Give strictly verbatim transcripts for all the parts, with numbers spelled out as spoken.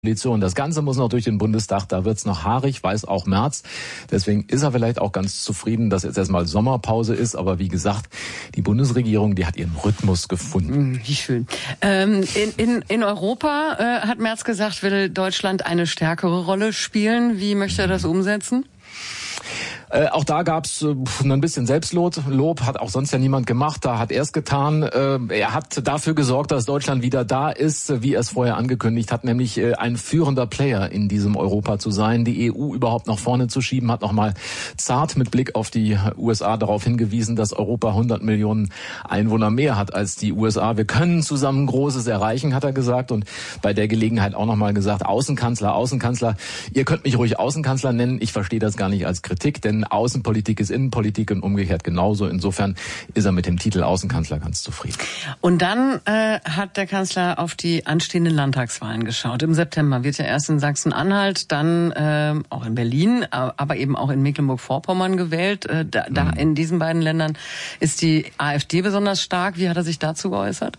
Koalition. Das Ganze muss noch durch den Bundestag, da wird's noch haarig, weiß auch Merz. Deswegen ist er vielleicht auch ganz zufrieden, dass jetzt erstmal Sommerpause ist. Aber wie gesagt, die Bundesregierung, die hat ihren Rhythmus gefunden. Wie schön. Ähm, in, in, in Europa, äh, hat Merz gesagt, will Deutschland eine stärkere Rolle spielen. Wie möchte er das umsetzen? Äh, auch da gab's äh, ein bisschen Selbstlob, Lob, hat auch sonst ja niemand gemacht, da hat er es getan. Äh, er hat dafür gesorgt, dass Deutschland wieder da ist, wie er es vorher angekündigt hat, nämlich äh, ein führender Player in diesem Europa zu sein, die E U überhaupt nach vorne zu schieben, hat nochmal zart mit Blick auf die U S A darauf hingewiesen, dass Europa hundert Millionen Einwohner mehr hat als die U S A. Wir können zusammen Großes erreichen, hat er gesagt, und bei der Gelegenheit auch nochmal gesagt, Außenkanzler, Außenkanzler, ihr könnt mich ruhig Außenkanzler nennen, ich verstehe das gar nicht als Kritik, denn Außenpolitik ist Innenpolitik und umgekehrt genauso. Insofern ist er mit dem Titel Außenkanzler ganz zufrieden. Und dann äh, hat der Kanzler auf die anstehenden Landtagswahlen geschaut. Im September wird ja erst in Sachsen-Anhalt, dann äh, auch in Berlin, aber eben auch in Mecklenburg-Vorpommern gewählt. Äh, da, mhm. da in diesen beiden Ländern ist die AfD besonders stark. Wie hat er sich dazu geäußert?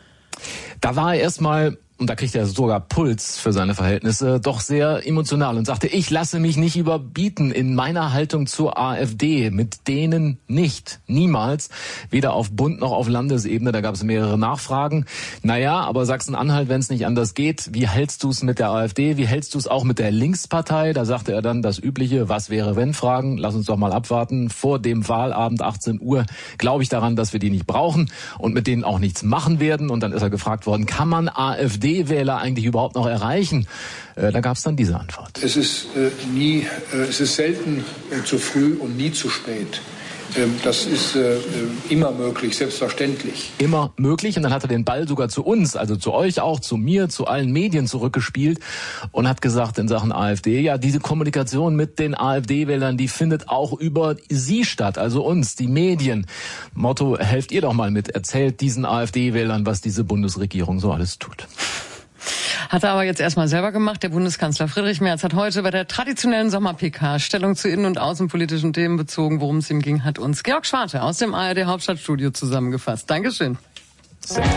Da war er erstmal, und da kriegt er sogar Puls für seine Verhältnisse, doch sehr emotional und sagte, ich lasse mich nicht überbieten in meiner Haltung zur AfD. Mit denen nicht. Niemals. Weder auf Bund noch auf Landesebene. Da gab es mehrere Nachfragen. Naja, aber Sachsen-Anhalt, wenn es nicht anders geht, wie hältst du es mit der AfD? Wie hältst du es auch mit der Linkspartei? Da sagte er dann das übliche, was wäre wenn Fragen. Lass uns doch mal abwarten. Vor dem Wahlabend achtzehn Uhr glaube ich daran, dass wir die nicht brauchen und mit denen auch nichts machen werden. Und dann ist er gefragt worden, kann man AfD-Wähler eigentlich überhaupt noch erreichen? Äh, da gab es dann diese Antwort. Es ist äh, nie, äh, es ist selten äh, zu früh und nie zu spät. Ähm, das ist äh, immer möglich, selbstverständlich. Immer möglich. Und dann hat er den Ball sogar zu uns, also zu euch auch, zu mir, zu allen Medien zurückgespielt und hat gesagt in Sachen AfD, ja, diese Kommunikation mit den AfD-Wählern, die findet auch über sie statt, also uns, die Medien. Motto, helft ihr doch mal mit, erzählt diesen AfD-Wählern, was diese Bundesregierung so alles tut. Hat er aber jetzt erstmal selber gemacht. Der Bundeskanzler Friedrich Merz hat heute bei der traditionellen Sommer-P K Stellung zu innen- und außenpolitischen Themen bezogen. Worum es ihm ging, hat uns Georg Schwarte aus dem A R D Hauptstadtstudio zusammengefasst. Dankeschön.